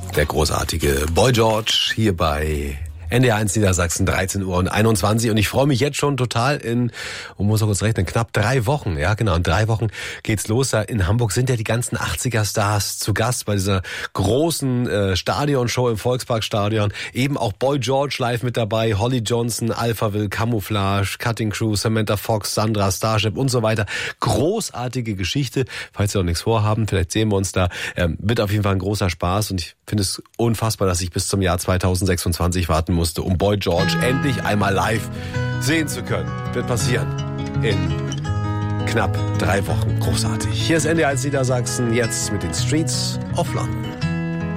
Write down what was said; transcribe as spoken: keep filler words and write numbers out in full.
Der großartige Boy George hier bei N D R eins Niedersachsen, dreizehn Uhr und einundzwanzig. Und ich freue mich jetzt schon total in, und muss auch kurz rechnen, knapp drei Wochen. Ja, genau, in drei Wochen geht's los. Da in Hamburg sind ja die ganzen achtziger-Stars zu Gast bei dieser großen äh, Stadionshow im Volksparkstadion. Eben auch Boy George live mit dabei, Holly Johnson, Alphaville, Camouflage, Cutting Crew, Samantha Fox, Sandra, Starship und so weiter. Großartige Geschichte. Falls Sie noch nichts vorhaben, vielleicht sehen wir uns da. Ähm, wird auf jeden Fall ein großer Spaß und ich finde es unfassbar, dass ich bis zum Jahr zweitausendsechsundzwanzig warten musste, um Boy George endlich einmal live sehen zu können. Wird passieren in knapp drei Wochen. Großartig. Hier ist N D R eins Niedersachsen, jetzt mit den Streets of London.